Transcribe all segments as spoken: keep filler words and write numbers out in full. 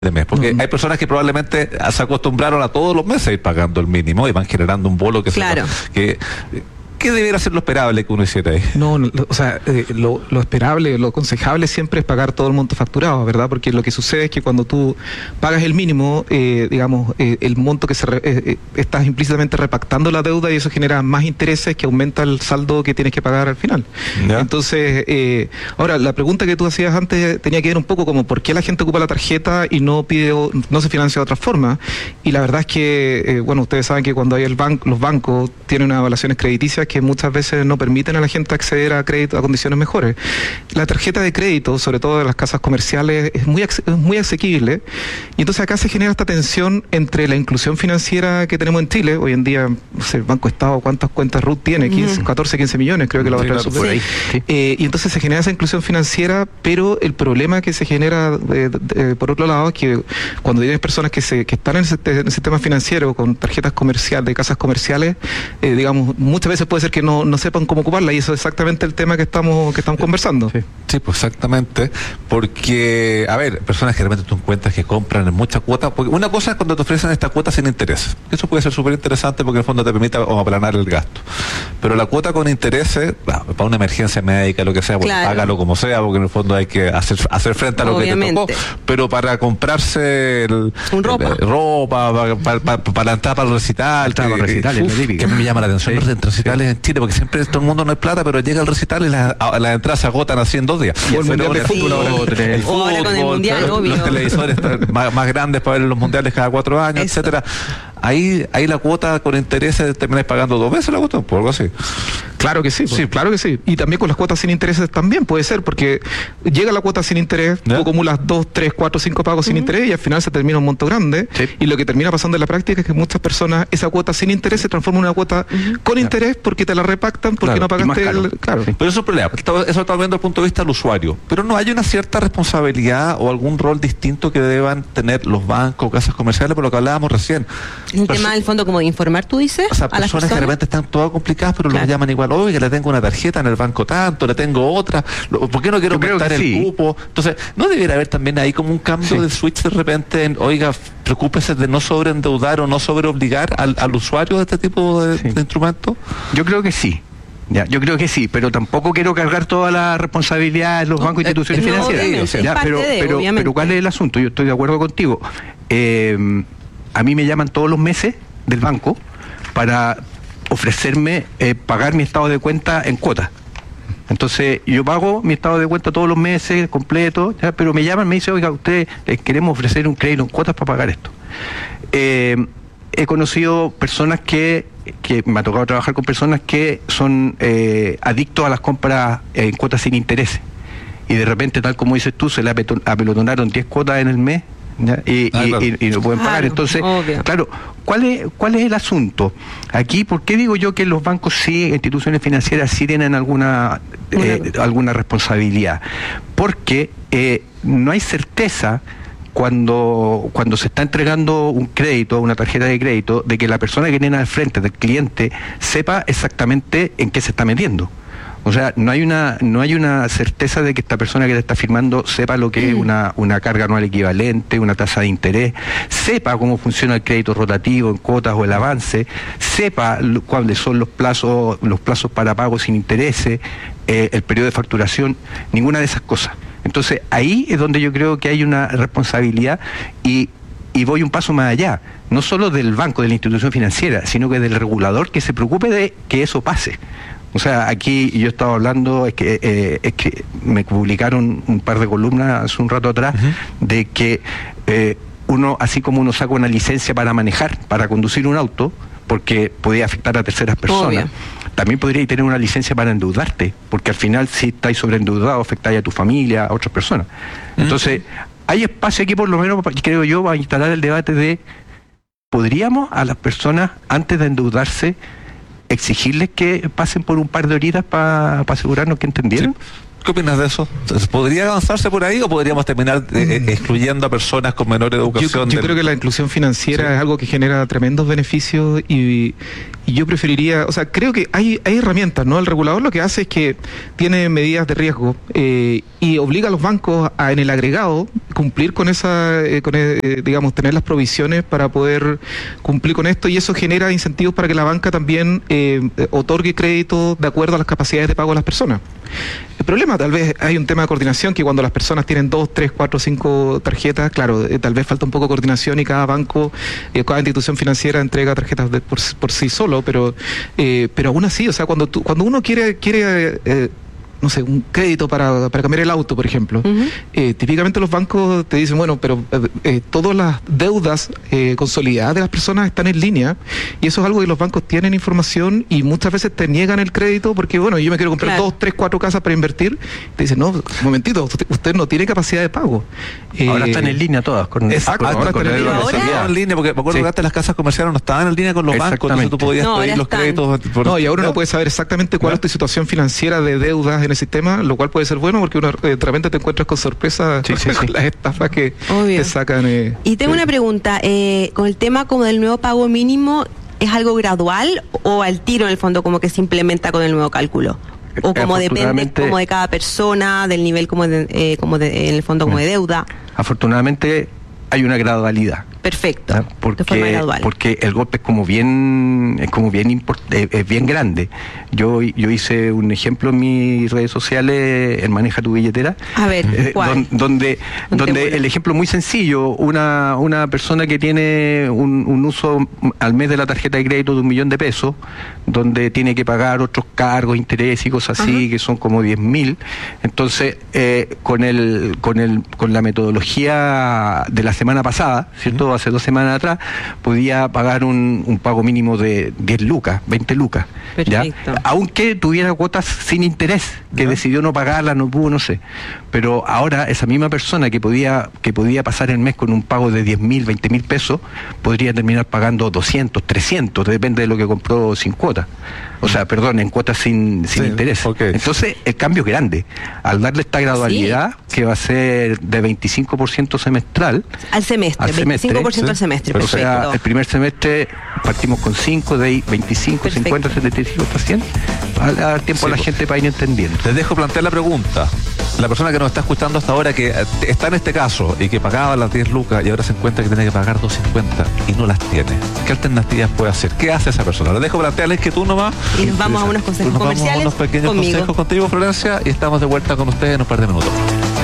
de mes, porque uh-huh. hay personas que probablemente se acostumbraron a todos los meses a ir pagando el mínimo y van generando un bolo que claro. se, que ¿qué debiera ser lo esperable que uno hiciera ahí? No, no o sea, eh, lo, lo esperable, lo aconsejable siempre es pagar todo el monto facturado, ¿verdad? Porque lo que sucede es que cuando tú pagas el mínimo, eh, digamos, eh, el monto que se re, eh, estás implícitamente repactando la deuda y eso genera más intereses que aumenta el saldo que tienes que pagar al final. ¿Ya? Entonces, eh, ahora, la pregunta que tú hacías antes tenía que ver un poco como por qué la gente ocupa la tarjeta y no pide, no se financia de otra forma. Y la verdad es que, eh, bueno, ustedes saben que cuando hay el banco, los bancos tienen unas evaluaciones crediticias que muchas veces no permiten a la gente acceder a crédito a condiciones mejores. La tarjeta de crédito, sobre todo de las casas comerciales, es muy, es muy asequible y entonces acá se genera esta tensión entre la inclusión financiera que tenemos en Chile. Hoy en día, no sé, el Banco Estado, ¿cuántas cuentas R U T tiene? quince, catorce, quince millones, creo que la sí, otra claro, por ahí. Sí. Eh, y entonces se genera esa inclusión financiera, pero el problema que se genera de, de, de, por otro lado es que cuando tienes personas que, se, que están en el, en el sistema financiero con tarjetas comerciales, de casas comerciales, eh, digamos, muchas veces puede ser que no, no sepan cómo ocuparla y eso es exactamente el tema que estamos que estamos conversando. Sí, sí, pues exactamente, porque, a ver, personas que realmente tú encuentras que compran en muchas cuotas, porque una cosa es cuando te ofrecen esta cuota sin interés, eso puede ser súper interesante porque en el fondo te permite aplanar el gasto, pero la cuota con intereses, bueno, para una emergencia médica, lo que sea, pues claro. Págalo como sea, porque en el fondo hay que hacer, hacer frente a lo Obviamente. que te tocó, pero para comprarse el, Un ropa, el, entrar para la entrada para el recital, para los recitales, uf, que a mí me llama la atención sí, los recitales sí. en Chile, porque siempre todo el mundo no hay plata, pero llega el recital y las la entradas se agotan así en dos días. Y el mundial de fútbol ahora. El fútbol, con el mundial, obvio. Los televisores más, más grandes para ver los mundiales cada cuatro años, Eso. etcétera. Ahí, ahí la cuota con intereses termináis pagando dos veces la cuota, por algo así. Claro que sí, sí, claro que sí. Y también con las cuotas sin intereses también puede ser, porque llega la cuota sin interés, ¿Ya? tú acumulas dos, tres, cuatro, cinco pagos uh-huh. sin interés y al final se termina un monto grande. Sí. Y lo que termina pasando en la práctica es que muchas personas, esa cuota sin interés se transforma en una cuota uh-huh. con ya. interés porque te la repactan, porque claro. no pagaste el... Claro. Sí. Pero eso es un problema, eso está viendo desde el punto de vista del usuario. Pero no hay una cierta responsabilidad o algún rol distinto que deban tener los bancos, casas comerciales, por lo que hablábamos recién. Un Perso- tema del fondo como de informar, tú dices, o sea, a personas, las personas que de repente están todas complicadas, pero claro. los llaman igual, oye, le tengo una tarjeta en el banco tanto, le tengo otra, ¿por qué no quiero aumentar el sí. cupo? Entonces, ¿no debería haber también ahí como un cambio sí. de switch de repente en, oiga, preocúpese de no sobreendeudar o no sobreobligar al, al usuario de este tipo de, sí. de instrumentos? Yo creo que sí. Ya, yo creo que sí, pero tampoco quiero cargar toda la responsabilidad de los bancos e instituciones no, financieras. O sea, ya, pero, de, pero, pero ¿cuál es el asunto? Yo estoy de acuerdo contigo. Eh, a mí me llaman todos los meses del banco para ofrecerme eh, pagar mi estado de cuenta en cuotas. Entonces yo pago mi estado de cuenta todos los meses completo, ¿ya? Pero me llaman, me dicen, oiga, ustedes les queremos ofrecer un crédito en cuotas para pagar esto. Eh, he conocido personas que, que me ha tocado trabajar con personas que son eh, adictos a las compras en cuotas sin interés. Y de repente, tal como dices tú, se le apelotonaron diez cuotas en el mes. ¿Ya? Y, ah, y, claro. y, y no pueden pagar. Claro, entonces, obvio. claro, ¿cuál es, ¿cuál es el asunto? Aquí, ¿por qué digo yo que los bancos sí, instituciones financieras sí tienen alguna, eh, alguna responsabilidad? Porque eh, no hay certeza cuando, cuando se está entregando un crédito, una tarjeta de crédito, de que la persona que tiene al frente del cliente sepa exactamente en qué se está metiendo. O sea, no hay una no hay una certeza de que esta persona que te está firmando sepa lo que mm. es una, una carga anual equivalente, una tasa de interés, sepa cómo funciona el crédito rotativo en cuotas o el avance, sepa lo, cuáles son los plazos los plazos para pago sin intereses, eh, el periodo de facturación, ninguna de esas cosas. Entonces, ahí es donde yo creo que hay una responsabilidad y Y voy un paso más allá, no solo del banco, de la institución financiera, sino que del regulador que se preocupe de que eso pase. O sea, aquí yo estaba hablando, es que eh, es que me publicaron un par de columnas hace un rato atrás, uh-huh. de que eh, uno, así como uno saca una licencia para manejar, para conducir un auto, porque podía afectar a terceras personas, Obvio. también podrías tener una licencia para endeudarte, porque al final si estáis sobreendeudado afectáis a tu familia, a otras personas. Uh-huh. Entonces, hay espacio aquí por lo menos, creo yo, para instalar el debate de, ¿podríamos a las personas antes de endeudarse exigirles que pasen por un par de horitas para pa asegurarnos que entendieron? Sí. ¿Qué opinas de eso? ¿Podría avanzarse por ahí o podríamos terminar eh, Mm. excluyendo a personas con menor Yo, educación? yo del- creo que la inclusión financiera Sí. es algo que genera tremendos beneficios y, y yo preferiría, o sea, creo que hay, hay herramientas, ¿no? El regulador lo que hace es que tiene medidas de riesgo eh, y obliga a los bancos a, en el agregado, cumplir con esa, eh, con, eh, digamos, tener las provisiones para poder cumplir con esto y eso genera incentivos para que la banca también eh, otorgue crédito de acuerdo a las capacidades de pago de las personas. El problema tal vez hay un tema de coordinación que cuando las personas tienen dos, tres, cuatro, cinco tarjetas, claro, eh, tal vez falta un poco de coordinación y cada banco, eh, cada institución financiera entrega tarjetas de- por, por sí solo, pero eh, pero aún así, o sea, cuando tú, cuando uno quiere quiere eh, no sé, un crédito para, para cambiar el auto, por ejemplo. Ujú. Eh, típicamente los bancos te dicen, bueno, pero eh, eh, todas las deudas eh, consolidadas de las personas están en línea y eso es algo que los bancos tienen información y muchas veces te niegan el crédito porque, bueno, yo me quiero comprar Claro. dos, tres, cuatro casas para invertir. Te dicen, no, un momentito, usted, usted no tiene capacidad de pago. Ahora Eh, están en línea todas. Con, exacto, con- ahora con están en la línea. Ahora- velocidad. Estaban en línea, porque me acuerdo Sí. que antes las casas comerciales no estaban en línea con los bancos, entonces tú Exactamente. podías No, pedir ahora los están. créditos. por- No, y ahora ¿ya? uno puede saber exactamente cuál ¿Ya? es tu situación financiera de deudas en el sistema, lo cual puede ser bueno porque uno eh, de repente te encuentras con sorpresa Sí, sí, con sí. las estafas que Obvio. te sacan. eh, Y tengo eh, una pregunta, eh, con el tema como del nuevo pago mínimo, ¿es algo gradual o al tiro en el fondo como que se implementa con el nuevo cálculo? O como depende Afortunadamente- como de cada persona, del nivel como de, eh, como de, en el fondo como de deuda. Afortunadamente hay una gradualidad. Perfecto. ¿ya? De forma Porque, gradual. porque el golpe es como bien es como bien import- eh, es bien grande. Yo yo hice un ejemplo en mis redes sociales en Maneja tu billetera. A ver, eh, ¿cuál? don- donde donde Contémoslo. el ejemplo es muy sencillo, una una persona que tiene un, un uso al mes de la tarjeta de crédito de un millón de pesos, donde tiene que pagar otros cargos, intereses y cosas así, Ajá. que son como diez mil. Entonces, eh, con el con el con la metodología de la semana pasada, ¿cierto? Hace dos semanas atrás, podía pagar un, un pago mínimo de diez lucas, veinte lucas. ¿ya? Perfecto. Aunque tuviera cuotas sin interés, que ¿Ya? decidió no pagarlas, no pudo, no sé. Pero ahora esa misma persona que podía que podía pasar el mes con un pago de diez mil, veinte mil pesos, podría terminar pagando doscientos, trescientos, depende de lo que compró sin cuota. O sea, perdón, en cuotas sin, sin Sí, interés. ok. Entonces, el cambio es grande. Al darle esta gradualidad, que va a ser de veinticinco por ciento semestral, Al semestre, al semestre, veinticinco por ciento sí. al semestre, o perfecto. sea, el primer semestre partimos con cinco, de ahí veinticinco, Perfecto. cincuenta, setenta y cinco hasta cien. Va a dar tiempo Sí, a la pues. gente para ir entendiendo. Les dejo plantear la pregunta. La persona que nos está escuchando hasta ahora, que eh, está en este caso y que pagaba las diez lucas y ahora se encuentra que tiene que pagar dos cincuenta y no las tiene. ¿Qué alternativas puede hacer? ¿Qué hace esa persona? Les dejo plantearles que tú nomás. Y nos vamos a unos consejos Nos vamos a comerciales unos pequeños conmigo. consejos contigo, Florencia, y estamos de vuelta con ustedes en un par de minutos.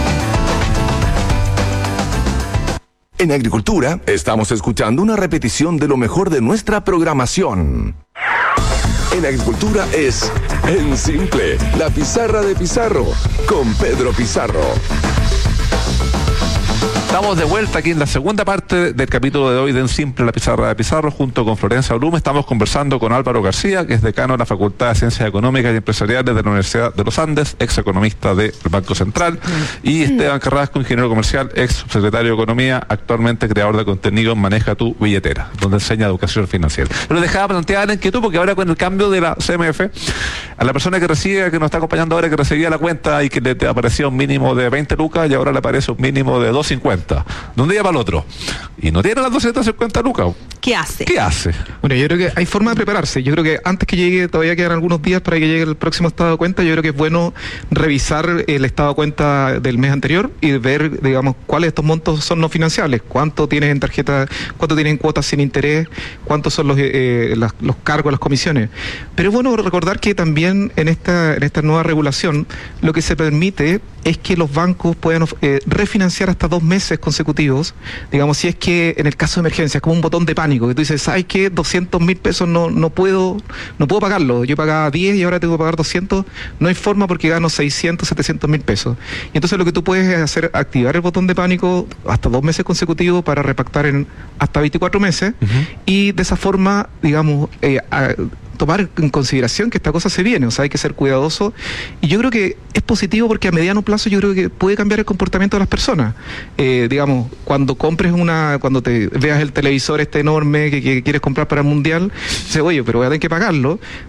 En Agricultura estamos escuchando una repetición de lo mejor de nuestra programación. En Agricultura es En Simple, la pizarra de Pizarro, con Pedro Pizarro. Estamos de vuelta aquí en la segunda parte del capítulo de hoy de En Simple, la pizarra de Pizarro, junto con Florencia Blume. Estamos conversando con Álvaro García, que es decano de la Facultad de Ciencias Económicas y Empresariales de la Universidad de los Andes, ex economista del Banco Central, y Esteban Carrasco, ingeniero comercial, ex secretario de Economía, actualmente creador de contenido en Maneja tu billetera, donde enseña educación financiera. Pero dejaba plantear la inquietud porque ahora con el cambio de la C M F, a la persona que recibe, que nos está acompañando ahora, que recibía la cuenta y que le aparecía un mínimo de veinte lucas y ahora le aparece un mínimo de doscientos cincuenta, de un día para el otro, y no tiene las doscientas cincuenta lucas. ¿Qué hace? ¿Qué hace? Bueno, yo creo que hay forma de prepararse. Yo creo que antes que llegue, todavía quedan algunos días para que llegue el próximo estado de cuenta. Yo creo que es bueno revisar el estado de cuenta del mes anterior y ver, digamos, cuáles de estos montos son no financiables. Cuánto tienes en tarjeta, cuánto tienes en cuotas sin interés, cuántos son los, eh, las- los cargos, las comisiones. Pero es bueno recordar que también en esta, en esta nueva regulación lo que se permite es que los bancos puedan of- eh, refinanciar hasta dos meses consecutivos. Digamos, si es que en el caso de emergencia es como un botón de pánico, que tú dices, ¿sabes qué? doscientos mil pesos no, no puedo no puedo pagarlo. Yo pagaba diez y ahora tengo que pagar doscientos. No hay forma porque gano seiscientos, setecientos mil pesos. Y entonces lo que tú puedes hacer es activar el botón de pánico hasta dos meses consecutivos para repactar en hasta veinticuatro meses. Y de esa forma, digamos, eh, a- tomar en consideración que esta cosa se viene, o sea, hay que ser cuidadoso. Y yo creo que es positivo porque a mediano plazo yo creo que puede cambiar el comportamiento de las personas. Eh, digamos, cuando compres una, cuando te veas el televisor este enorme que, que quieres comprar para el mundial, dices, oye, pero voy a tener que pagarlo.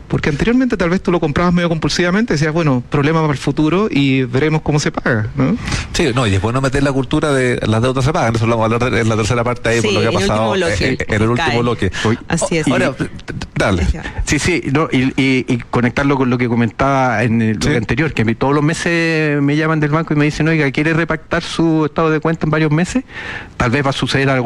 Porque anteriormente tal vez tú lo comprabas medio compulsivamente, decías, bueno, problema para el futuro y veremos cómo se paga, ¿no? Sí, no, y es bueno meter la cultura de las deudas se pagan, eso lo vamos a hablar en la tercera parte ahí, Sí, por lo que ha en el pasado último bloque, eh, eh, en el último cae. bloque. Así es. Ahora, dale. Sí, sí, no, y, y- y conectarlo con lo que comentaba en el bloque Sí. anterior, que a mí todos los meses me llaman del banco y me dicen, oiga, ¿quiere repactar su estado de cuenta en varios meses? Tal vez va a suceder algo